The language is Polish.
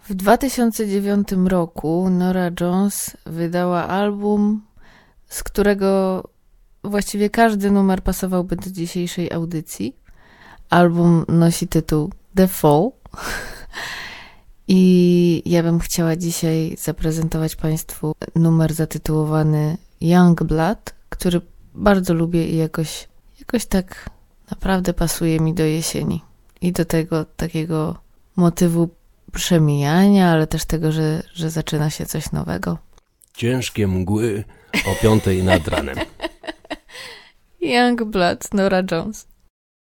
W 2009 roku Norah Jones wydała album, z którego właściwie każdy numer pasowałby do dzisiejszej audycji. Album nosi tytuł The Fall i ja bym chciała dzisiaj zaprezentować Państwu numer zatytułowany Young Blood, który bardzo lubię i jakoś tak naprawdę pasuje mi do jesieni i do tego takiego motywu przemijania, ale też tego, że zaczyna się coś nowego. Ciężkie mgły o 5:00 nad ranem. Young Blood, Norah Jones.